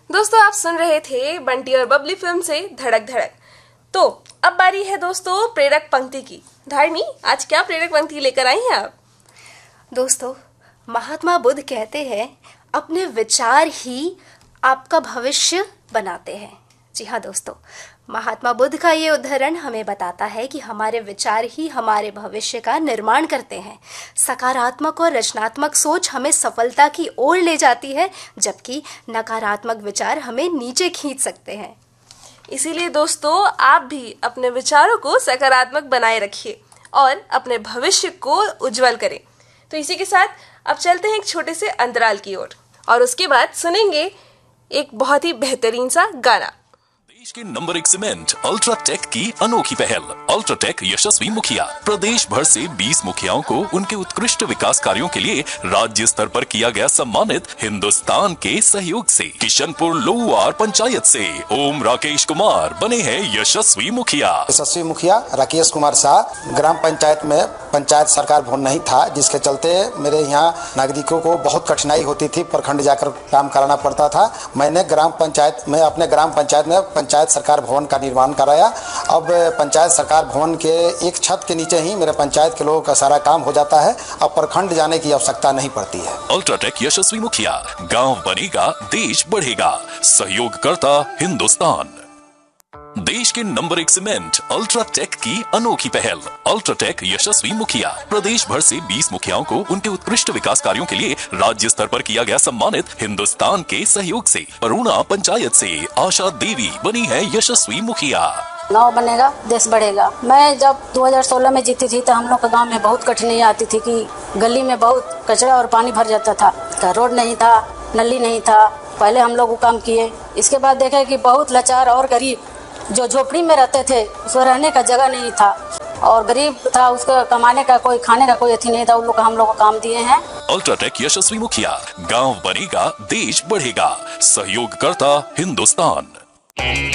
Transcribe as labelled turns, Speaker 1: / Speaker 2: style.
Speaker 1: दोस्तों आप सुन रहे थे बंटी और बबली फिल्म से धड़क धड़क। तो अब बारी है दोस्तों प्रेरक पंक्ति की। धारणी, आज क्या प्रेरक पंक्ति लेकर आई हैं आप?
Speaker 2: दोस्तों, महात्मा बुद्ध कहते हैं अपने विचार ही आपका भविष्य बनाते हैं। जी हाँ दोस्तों, महात्मा बुद्ध का ये उदाहरण हमें बताता है कि हमारे विचार ही हमारे भविष्य का निर्माण करते हैं। सकारात्मक और रचनात्मक सोच हमें सफलता की ओर ले जाती है, जबकि नकारात्मक विचार हमें नीचे खींच सकते हैं।
Speaker 1: इसीलिए दोस्तों आप भी अपने विचारों को सकारात्मक बनाए रखिए और अपने भविष्य को उज्जवल करें। तो इसी के साथ अब चलते हैं एक छोटे से अंतराल की ओर और उसके बाद सुनेंगे एक बहुत ही बेहतरीन सा गाना।
Speaker 3: देश के नंबर 1 सीमेंट अल्ट्राटेक की अनोखी पहल। अल्ट्राटेक यशस्वी मुखिया प्रदेश भर से 20 मुखियाओं को उनके उत्कृष्ट विकास कार्यों के लिए राज्य स्तर पर किया गया सम्मानित। हिंदुस्तान के सहयोग से किशनपुर लोहार पंचायत से ओम राकेश कुमार बने हैं यशस्वी मुखिया।
Speaker 4: यशस्वी मुखिया राकेश कुमार शाह। ग्राम पंचायत में पंचायत सरकार भवन नहीं था, जिसके चलते मेरे यहाँ नागरिकों को बहुत कठिनाई होती थी। प्रखंड जाकर काम कराना पड़ता था। मैंने ग्राम पंचायत में अपने ग्राम पंचायत में पंचायत सरकार भवन का निर्माण कराया। अब पंचायत सरकार भवन के एक छत के नीचे ही मेरे पंचायत के लोगों का सारा काम हो जाता है। अब प्रखंड जाने की आवश्यकता नहीं पड़ती है।
Speaker 3: अल्ट्राटेक यशस्वी मुखिया, गांव बनेगा देश बढ़ेगा, सहयोग करता हिंदुस्तान। देश के नंबर 1 सीमेंट अल्ट्राटेक की अनोखी पहल। अल्ट्राटेक यशस्वी मुखिया प्रदेश भर से 20 मुखियाओं को उनके उत्कृष्ट विकास कार्यों के लिए राज्य स्तर पर किया गया सम्मानित। हिंदुस्तान के सहयोग से अरुणा पंचायत से आशा देवी बनी है यशस्वी मुखिया।
Speaker 5: गाँव बनेगा देश बढ़ेगा। मैं जब 2016 में जीती थी तो हम लोग के गाँव में बहुत कठिनाई आती थी कि गली में बहुत कचरा और पानी भर जाता था। रोड नहीं था, नली नहीं था। पहले हम लोग वो काम किए। इसके बाद देखे कि बहुत लाचार और गरीब जो झोपड़ी में रहते थे, उसको रहने का जगह नहीं था और गरीब था, उसको कमाने का कोई खाने का कोई अथी नहीं था। उन लोग हम लोग को काम दिए हैं।
Speaker 3: अल्ट्राटेक यशस्वी मुखिया, गांव बनेगा देश बढ़ेगा, सहयोग करता हिंदुस्तान।